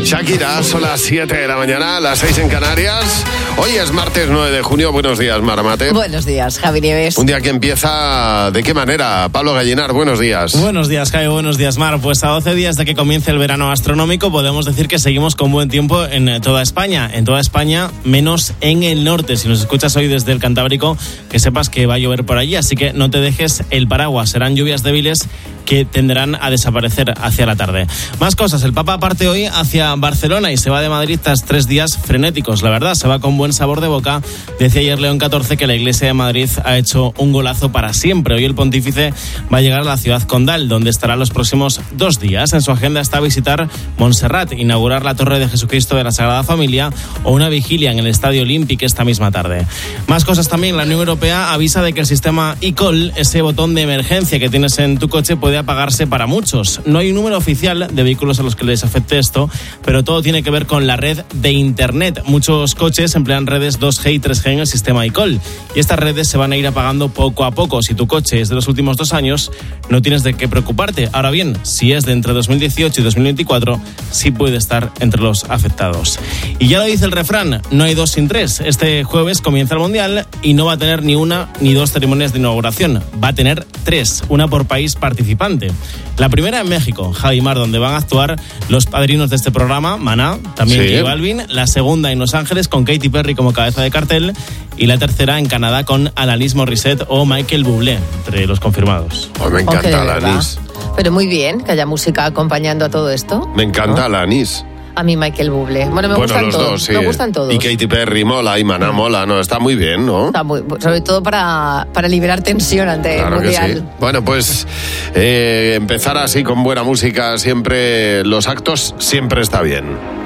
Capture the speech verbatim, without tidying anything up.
Shakira, son las siete de la mañana, las seis en Canarias. Hoy es martes nueve de junio. Buenos días, Mar Mate. Buenos días, Javi Nieves. Un día que empieza, ¿de qué manera? Pablo Gallinar, buenos días. Buenos días, Javi, buenos días, Mar. Pues a doce días de que comience el verano astronómico, podemos decir que seguimos con buen tiempo en toda España. En toda España, menos en el norte. Si nos escuchas hoy desde el Cantábrico, que sepas que va a llover por allí, así que no te dejes el paraguas. Serán lluvias débiles que tenderán a desaparecer hacia la tarde. Más cosas, el Papa parte hoy hacia Barcelona y se va de Madrid tras tres días frenéticos. La verdad, se va con buen sabor de boca. Decía ayer León catorce que la Iglesia de Madrid ha hecho un golazo para siempre. Hoy el pontífice va a llegar a la ciudad condal, donde estará los próximos dos días. En su agenda está visitar Montserrat, inaugurar la Torre de Jesucristo de la Sagrada Familia o una vigilia en el Estadio Olímpic esta misma tarde. Más cosas también, la Unión Europea avisa de que el sistema eCall, ese botón de emergencia que tienes en tu coche, puede apagarse para muchos. No hay un número oficial de vehículos a los que les afecte esto, pero todo tiene que ver con la red de Internet. Muchos coches emplean redes dos G y tres G en el sistema eCall y estas redes se van a ir apagando poco a poco. Si tu coche es de los últimos dos años, no tienes de qué preocuparte. Ahora bien, si es de entre dos mil dieciocho y dos mil veinticuatro, sí puede estar entre los afectados. Y ya lo dice el refrán, no hay dos sin tres. Este jueves comienza el Mundial y no va a tener ni una ni dos ceremonias de inauguración. Va a tener tres, una por país participante. La primera en México, Javi Mar, donde van a actuar los padrinos de este programa, Maná, también sí. J Balvin. La segunda en Los Ángeles con Katy Perry como cabeza de cartel. Y la tercera en Canadá con Alanis Morissette o Michael Bublé, entre los confirmados. Oh, me encanta Alanis. Pero muy bien que haya música acompañando a todo esto. Me encanta ¿no? Alanis. A mí Michael Bublé. Bueno, me bueno, gustan los todos. Dos, sí. Me gustan todos. Y Katy Perry mola, y Maná mola, no, está muy bien, ¿no? Está muy, sobre todo para, para liberar tensión ante claro el Mundial. Que sí. Bueno, pues eh, empezar así con buena música siempre, los actos siempre está bien.